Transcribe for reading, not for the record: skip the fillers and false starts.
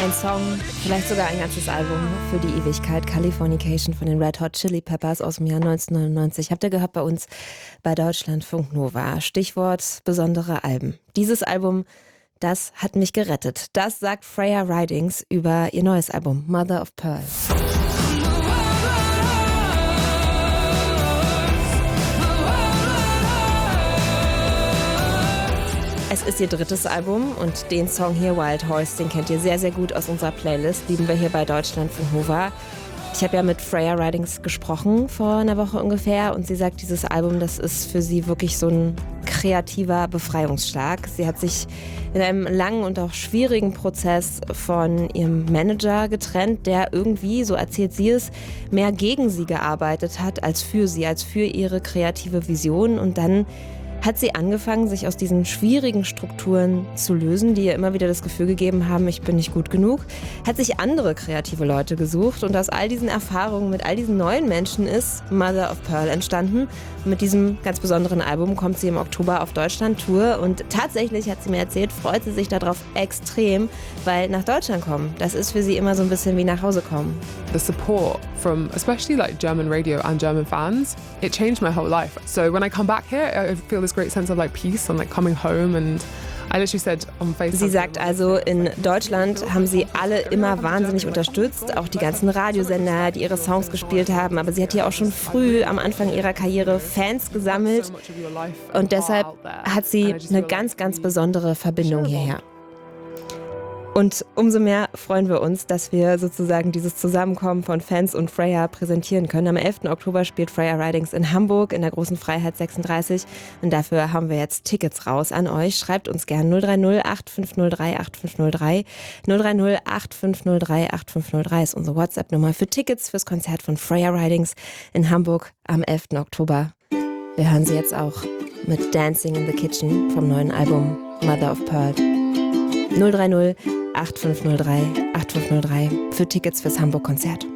Ein Song, vielleicht sogar ein ganzes Album für die Ewigkeit. Californication von den Red Hot Chili Peppers aus dem Jahr 1999. Habt ihr gehört bei uns bei Deutschlandfunk Nova. Stichwort besondere Alben. Dieses Album, das hat mich gerettet. Das sagt Freya Ridings über ihr neues Album Mother of Pearl. Es ist ihr drittes Album und den Song hier, Wild Horse, den kennt ihr sehr, sehr gut aus unserer Playlist. Lieben wir hier bei Deutschlandfunk Nova. Ich habe ja mit Freya Ridings gesprochen vor einer Woche ungefähr und sie sagt, dieses Album, das ist für sie wirklich so ein kreativer Befreiungsschlag. Sie hat sich in einem langen und auch schwierigen Prozess von ihrem Manager getrennt, der irgendwie, so erzählt sie es, mehr gegen sie gearbeitet hat als für sie, als für ihre kreative Vision. Und dann hat sie angefangen, sich aus diesen schwierigen Strukturen zu lösen, die ihr immer wieder das Gefühl gegeben haben, ich bin nicht gut genug, hat sich andere kreative Leute gesucht und aus all diesen Erfahrungen mit all diesen neuen Menschen ist Mother of Pearl entstanden. Und mit diesem ganz besonderen Album kommt sie im Oktober auf Deutschland-Tour und tatsächlich, hat sie mir erzählt, freut sie sich darauf extrem, weil nach Deutschland kommen, das ist für sie immer so ein bisschen wie nach Hause kommen. The support from especially like German radio and German fans, it changed my whole life. So when I come back here, I feel this great sense of like peace and like coming home, and I literally said on Facebook. Sie sagt also, in Deutschland haben sie alle immer wahnsinnig unterstützt, auch die ganzen Radiosender, die ihre Songs gespielt haben, aber sie hat hier auch schon früh am Anfang ihrer Karriere Fans gesammelt und deshalb hat sie eine ganz, ganz besondere Verbindung hierher. Und umso mehr freuen wir uns, dass wir sozusagen dieses Zusammenkommen von Fans und Freya präsentieren können. Am 11. Oktober spielt Freya Ridings in Hamburg in der Großen Freiheit 36 und dafür haben wir jetzt Tickets raus an euch. Schreibt uns gern 030 8503 8503. 030 8503 8503 ist unsere WhatsApp-Nummer für Tickets fürs Konzert von Freya Ridings in Hamburg am 11. Oktober. Wir hören sie jetzt auch mit Dancing in the Kitchen vom neuen Album Mother of Pearl. 030 8503 8503 für Tickets fürs Hamburg-Konzert.